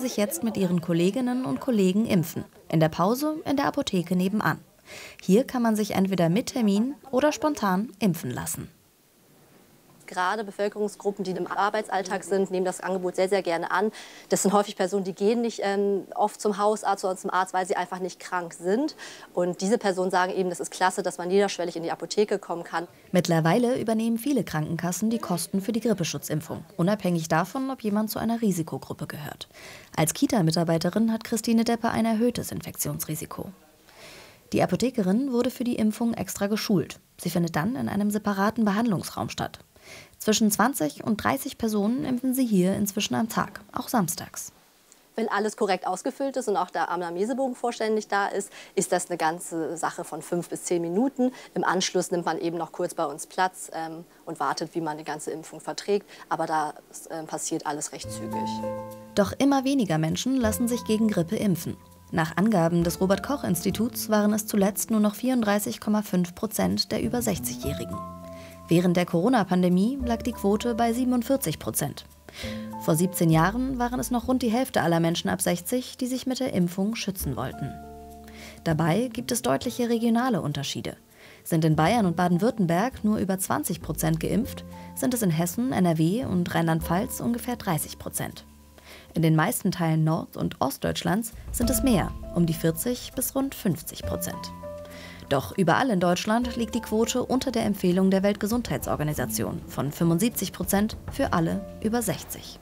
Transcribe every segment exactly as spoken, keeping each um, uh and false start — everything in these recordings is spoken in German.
sich jetzt mit ihren Kolleginnen und Kollegen impfen. In der Pause in der Apotheke nebenan. Hier kann man sich entweder mit Termin oder spontan impfen lassen. Gerade Bevölkerungsgruppen, die im Arbeitsalltag sind, nehmen das Angebot sehr, sehr gerne an. Das sind häufig Personen, die gehen nicht ähm, oft zum Hausarzt oder zum Arzt, weil sie einfach nicht krank sind. Und diese Personen sagen eben, das ist klasse, dass man niederschwellig in die Apotheke kommen kann. Mittlerweile übernehmen viele Krankenkassen die Kosten für die Grippeschutzimpfung, unabhängig davon, ob jemand zu einer Risikogruppe gehört. Als Kita-Mitarbeiterin hat Christine Deppe ein erhöhtes Infektionsrisiko. Die Apothekerin wurde für die Impfung extra geschult. Sie findet dann in einem separaten Behandlungsraum statt. Zwischen zwanzig und dreißig Personen impfen sie hier inzwischen am Tag, auch samstags. Wenn alles korrekt ausgefüllt ist und auch der Anamnesebogen vollständig da ist, ist das eine ganze Sache von fünf bis zehn Minuten. Im Anschluss nimmt man eben noch kurz bei uns Platz ähm, und wartet, wie man die ganze Impfung verträgt. Aber da äh, passiert alles recht zügig. Doch immer weniger Menschen lassen sich gegen Grippe impfen. Nach Angaben des Robert-Koch-Instituts waren es zuletzt nur noch vierunddreißig Komma fünf Prozent der über sechzig-Jährigen. Während der Corona-Pandemie lag die Quote bei siebenundvierzig Prozent. Vor siebzehn Jahren waren es noch rund die Hälfte aller Menschen ab sechzig, die sich mit der Impfung schützen wollten. Dabei gibt es deutliche regionale Unterschiede. Sind in Bayern und Baden-Württemberg nur über zwanzig Prozent geimpft, sind es in Hessen, N R W und Rheinland-Pfalz ungefähr dreißig Prozent. In den meisten Teilen Nord- und Ostdeutschlands sind es mehr, um die vierzig bis rund fünfzig Prozent. Doch überall in Deutschland liegt die Quote unter der Empfehlung der Weltgesundheitsorganisation von fünfundsiebzig Prozent für alle über sechzig.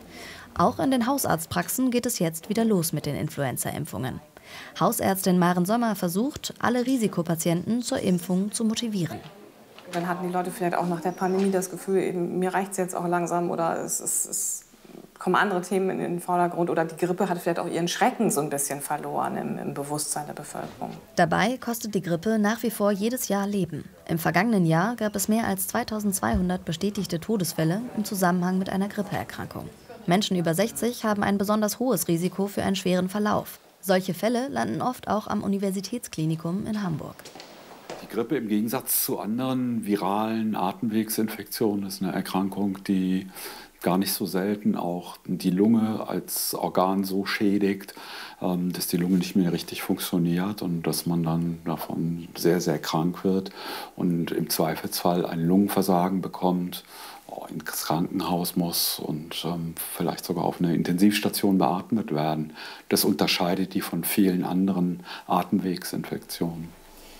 Auch in den Hausarztpraxen geht es jetzt wieder los mit den Influenza-Impfungen. Hausärztin Maren Sommer versucht, alle Risikopatienten zur Impfung zu motivieren. Dann hatten die Leute vielleicht auch nach der Pandemie das Gefühl, eben, mir reicht es jetzt auch langsam oder es, es, es kommen andere Themen in den Vordergrund oder die Grippe hat vielleicht auch ihren Schrecken so ein bisschen verloren im, im Bewusstsein der Bevölkerung. Dabei kostet die Grippe nach wie vor jedes Jahr Leben. Im vergangenen Jahr gab es mehr als zweitausendzweihundert bestätigte Todesfälle im Zusammenhang mit einer Grippeerkrankung. Menschen über sechzig haben ein besonders hohes Risiko für einen schweren Verlauf. Solche Fälle landen oft auch am Universitätsklinikum in Hamburg. Die Grippe im Gegensatz zu anderen viralen Atemwegsinfektionen ist eine Erkrankung, die gar nicht so selten auch die Lunge als Organ so schädigt, dass die Lunge nicht mehr richtig funktioniert und dass man dann davon sehr, sehr krank wird und im Zweifelsfall ein Lungenversagen bekommt, ins Krankenhaus muss und vielleicht sogar auf einer Intensivstation beatmet werden. Das unterscheidet die von vielen anderen Atemwegsinfektionen.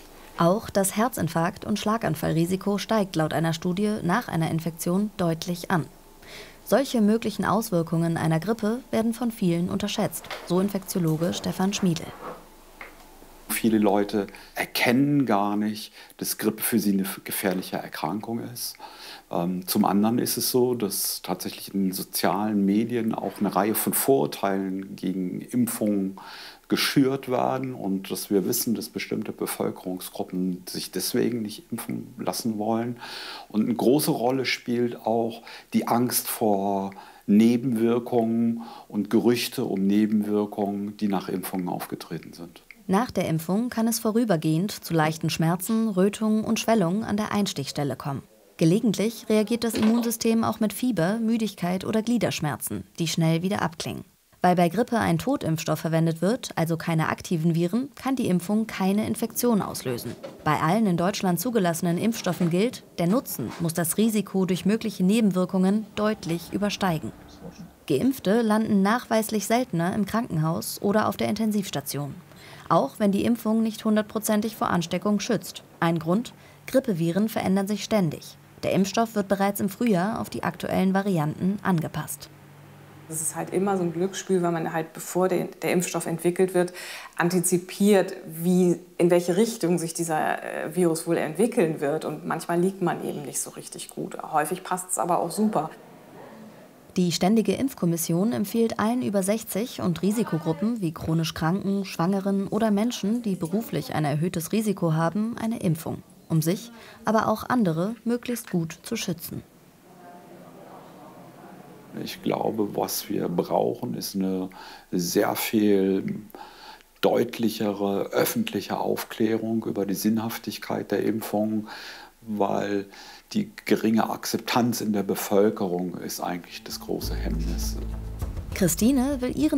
Auch das Herzinfarkt- und Schlaganfallrisiko steigt laut einer Studie nach einer Infektion deutlich an. Solche möglichen Auswirkungen einer Grippe werden von vielen unterschätzt, so Infektiologe Stefan Schmiedl. Viele Leute erkennen gar nicht, dass Grippe für sie eine gefährliche Erkrankung ist. Zum anderen ist es so, dass tatsächlich in den sozialen Medien auch eine Reihe von Vorurteilen gegen Impfungen geschürt werden und dass wir wissen, dass bestimmte Bevölkerungsgruppen sich deswegen nicht impfen lassen wollen. Und eine große Rolle spielt auch die Angst vor Nebenwirkungen und Gerüchte um Nebenwirkungen, die nach Impfungen aufgetreten sind. Nach der Impfung kann es vorübergehend zu leichten Schmerzen, Rötungen und Schwellungen an der Einstichstelle kommen. Gelegentlich reagiert das Immunsystem auch mit Fieber, Müdigkeit oder Gliederschmerzen, die schnell wieder abklingen. Weil bei Grippe ein Totimpfstoff verwendet wird, also keine aktiven Viren, kann die Impfung keine Infektion auslösen. Bei allen in Deutschland zugelassenen Impfstoffen gilt, der Nutzen muss das Risiko durch mögliche Nebenwirkungen deutlich übersteigen. Geimpfte landen nachweislich seltener im Krankenhaus oder auf der Intensivstation. Auch wenn die Impfung nicht hundertprozentig vor Ansteckung schützt. Ein Grund: Grippeviren verändern sich ständig. Der Impfstoff wird bereits im Frühjahr auf die aktuellen Varianten angepasst. Es ist halt immer so ein Glücksspiel, weil man halt, bevor der, der Impfstoff entwickelt wird, antizipiert, wie, in welche Richtung sich dieser äh, Virus wohl entwickeln wird. Und manchmal liegt man eben nicht so richtig gut. Häufig passt es aber auch super. Die Ständige Impfkommission empfiehlt allen über sechzig und Risikogruppen wie chronisch Kranken, Schwangeren oder Menschen, die beruflich ein erhöhtes Risiko haben, eine Impfung, um sich, aber auch andere möglichst gut zu schützen. Ich glaube, was wir brauchen, ist eine sehr viel deutlichere öffentliche Aufklärung über die Sinnhaftigkeit der Impfung, weil die geringe Akzeptanz in der Bevölkerung ist eigentlich das große Hemmnis. Christine will ihren